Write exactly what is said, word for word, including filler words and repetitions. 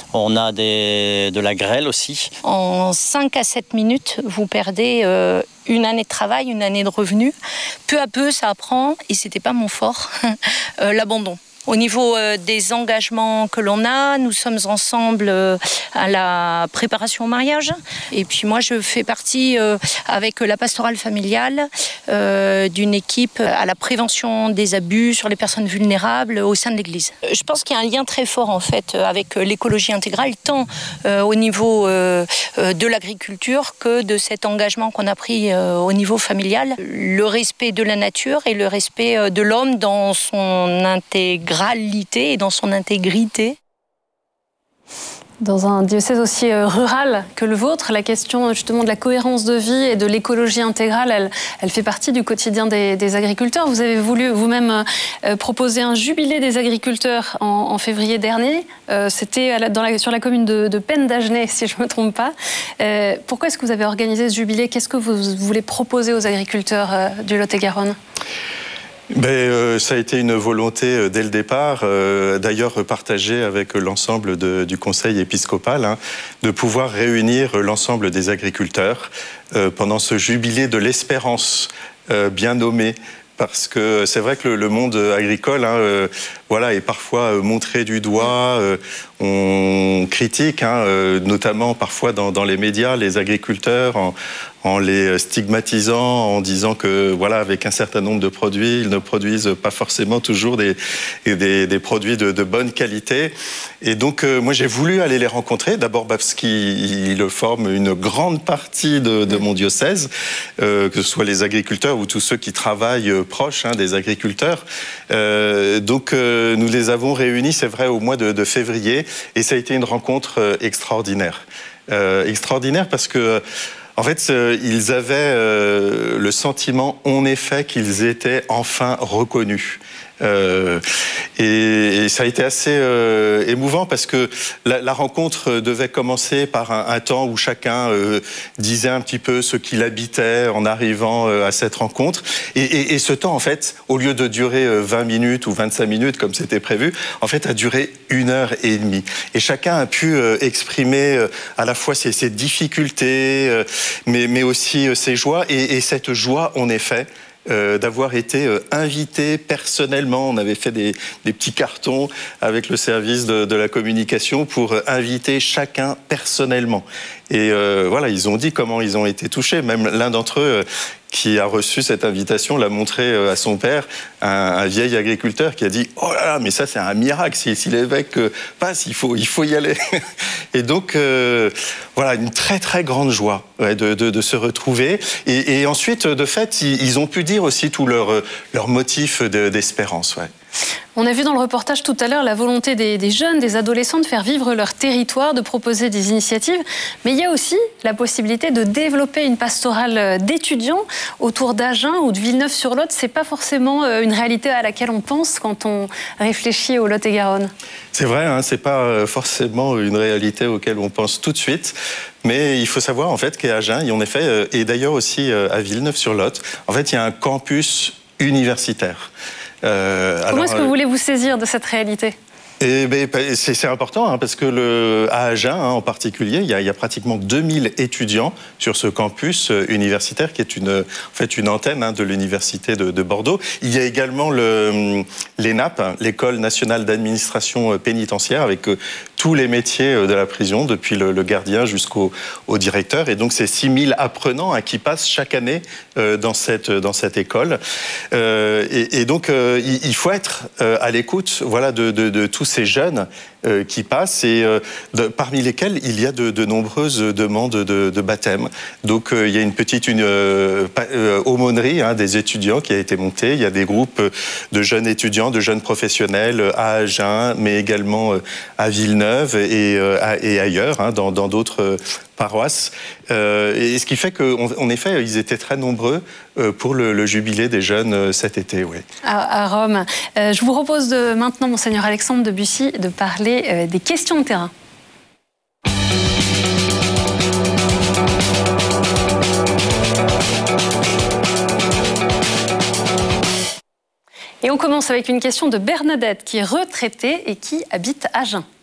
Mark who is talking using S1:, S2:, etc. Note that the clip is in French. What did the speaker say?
S1: On a des, de la grêle aussi.
S2: En cinq à sept minutes, vous perdez euh, une année de travail, une année de revenus. Peu à peu, ça apprend, et c'était pas mon fort, euh, l'abandon. Au niveau euh, des engagements que l'on a, nous sommes ensemble euh, à la préparation au mariage. Et puis moi, je fais partie euh, avec la pastorale familiale euh, d'une équipe à la prévention des abus sur les personnes vulnérables au sein de l'Église. Je pense qu'il y a un lien très fort en fait avec l'écologie intégrale, tant euh, au niveau euh, de l'agriculture que de cet engagement qu'on a pris euh, au niveau familial. Le respect de la nature et le respect de l'homme dans son intégration et dans son intégrité.
S3: Dans un diocèse aussi rural que le vôtre, la question justement de la cohérence de vie et de l'écologie intégrale, elle, elle fait partie du quotidien des, des agriculteurs. Vous avez voulu vous-même euh, proposer un jubilé des agriculteurs en, en février dernier. Euh, C'était dans la, sur la commune de, de Pennes d'Agenais, si je ne me trompe pas. Euh, pourquoi est-ce que vous avez organisé ce jubilé? Qu'est-ce que vous voulez proposer aux agriculteurs euh, du Lot-et-Garonne?
S4: Ben, euh, ça a été une volonté euh, dès le départ, euh, d'ailleurs partagée avec l'ensemble du conseil épiscopal, hein, de pouvoir réunir l'ensemble des agriculteurs euh, pendant ce jubilé de l'espérance euh, bien nommé. Parce que c'est vrai que le, le monde agricole hein, euh, voilà, est parfois montré du doigt, euh, on critique, hein, euh, notamment parfois dans, dans les médias, les agriculteurs en, en les stigmatisant, en disant que voilà, avec un certain nombre de produits, ils ne produisent pas forcément toujours des, des, des produits de, de bonne qualité. Et donc euh, moi j'ai voulu aller les rencontrer, d'abord parce qu'ils forment une grande partie de, de mon diocèse, euh, que ce soit les agriculteurs ou tous ceux qui travaillent proches hein, des agriculteurs. Euh, donc euh, nous les avons réunis, c'est vrai, au mois de, de février, et ça a été une rencontre euh, extraordinaire. Euh, extraordinaire parce que en fait, euh, ils avaient euh, le sentiment, en effet, qu'ils étaient enfin reconnus. Euh, et, et ça a été assez euh, émouvant parce que la, la rencontre devait commencer par un, un temps où chacun euh, disait un petit peu ce qu'il habitait en arrivant euh, à cette rencontre. Et, et, et ce temps, en fait, au lieu de durer vingt minutes ou vingt-cinq minutes comme c'était prévu, en fait, a duré une heure et demie. Et chacun a pu euh, exprimer euh, à la fois ses, ses difficultés, euh, mais, mais aussi euh, ses joies. Et, et cette joie, en effet, Euh, d'avoir été euh, invité personnellement. On avait fait des, des petits cartons avec le service de, de la communication pour euh, inviter chacun personnellement. Et euh, voilà, ils ont dit comment ils ont été touchés. Même l'un d'entre eux, euh, qui a reçu cette invitation, l'a montré euh, à son père, un, un vieil agriculteur qui a dit « Oh là là, mais ça c'est un miracle, si, si l'évêque euh, passe, il faut, il faut y aller ». Et donc, euh, voilà, une très très grande joie ouais, de, de, de se retrouver. Et, et ensuite, de fait, ils, ils ont pu dire aussi tout leur, leur motif de, d'espérance. Ouais.
S3: On a vu dans le reportage tout à l'heure la volonté des, des jeunes, des adolescents de faire vivre leur territoire, de proposer des initiatives. Mais il y a aussi la possibilité de développer une pastorale d'étudiants autour d'Agen ou de Villeneuve-sur-Lot. C'est pas forcément une réalité à laquelle on pense quand on réfléchit au Lot-et-Garonne.
S4: C'est vrai, hein, c'est pas forcément une réalité auquel on pense tout de suite. Mais il faut savoir en fait qu'à Agen, et en effet, et d'ailleurs aussi à Villeneuve-sur-Lot, en fait, il y a un campus universitaire.
S3: Euh, Comment alors, est-ce que vous voulez vous saisir de cette réalité ?
S4: Et ben, c'est, c'est important hein, parce que le, à Agen hein, en particulier, il y, a, il y a pratiquement deux mille étudiants sur ce campus euh, universitaire qui est une, en fait, une antenne hein, de l'université de, de Bordeaux. Il y a également le, l'E N A P, l'École nationale d'administration pénitentiaire, avec euh, tous les métiers de la prison, depuis le, le gardien jusqu'au au directeur. Et donc, c'est six mille apprenants hein, qui passent chaque année euh, dans, cette, dans cette école. Euh, et, et donc, euh, il, il faut être euh, à l'écoute voilà, de, de, de tous ces jeunes euh, qui passent et euh, de, parmi lesquels il y a de, de nombreuses demandes de, de baptême. Donc euh, il y a une petite une, euh, euh, aumônerie hein, des étudiants qui a été montée. Il y a des groupes de jeunes étudiants, de jeunes professionnels à Agen, mais également euh, à Villeneuve et, euh, à, et ailleurs, hein, dans, dans d'autres euh, paroisses. Euh, et ce qui fait qu'en effet, ils étaient très nombreux euh, pour le, le jubilé des jeunes euh, cet été. Oui.
S3: À, à Rome. Euh, je vous propose de, maintenant, Monseigneur Alexandre de Bussy, de parler euh, des questions de terrain. Et on commence avec une question de Bernadette, qui est retraitée et qui habite Agen.